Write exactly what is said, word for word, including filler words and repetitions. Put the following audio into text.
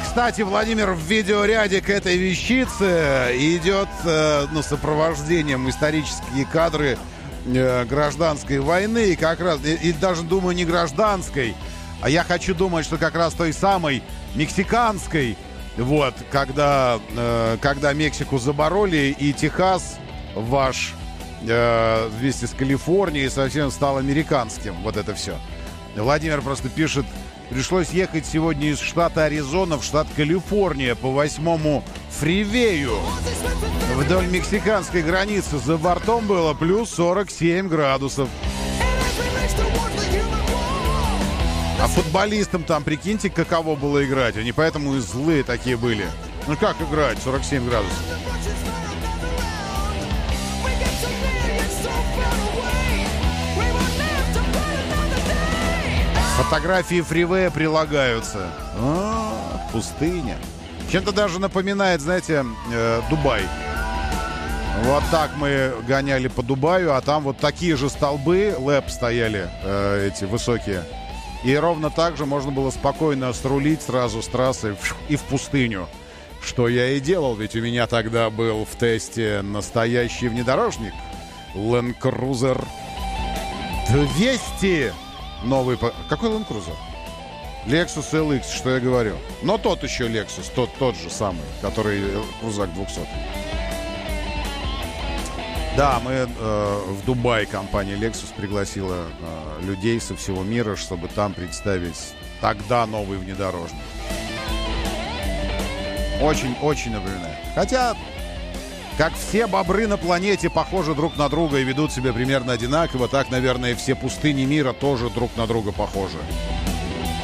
кстати, Владимир, в видеоряде к этой вещице идет, э, ну, сопровождением исторические кадры э, гражданской войны. И как раз, и, и даже, думаю, не гражданской, а я хочу думать, что как раз той самой мексиканской. Вот, когда, э, когда Мексику забороли, и Техас ваш э, вместе с Калифорнией совсем стал американским. Вот это все. Владимир просто пишет: пришлось ехать сегодня из штата Аризона в штат Калифорния по восьмому фривею. Вдоль мексиканской границы за бортом было плюс сорок семь градусов. А футболистам там, прикиньте, каково было играть. Они поэтому и злые такие были. Ну как играть? сорок семь градусов. Фотографии фривея прилагаются. А, пустыня. Чем-то даже напоминает, знаете, э, Дубай. Вот так мы гоняли по Дубаю, а там вот такие же столбы, лэп стояли, э, эти высокие. И ровно так же можно было спокойно срулить сразу с трассы и в пустыню. Что я и делал, ведь у меня тогда был в тесте настоящий внедорожник. Land Cruiser двести. Новый... Какой Land Cruiser? Lexus эл икс, что я говорю. Но тот еще Lexus, тот, тот же самый, который крузак двухсот. Да, мы э, в Дубай, компания Lexus пригласила э, людей со всего мира, чтобы там представить тогда новый внедорожник. Очень-очень напоминает. Хотя, как все бобры на планете похожи друг на друга и ведут себя примерно одинаково, так, наверное, все пустыни мира тоже друг на друга похожи.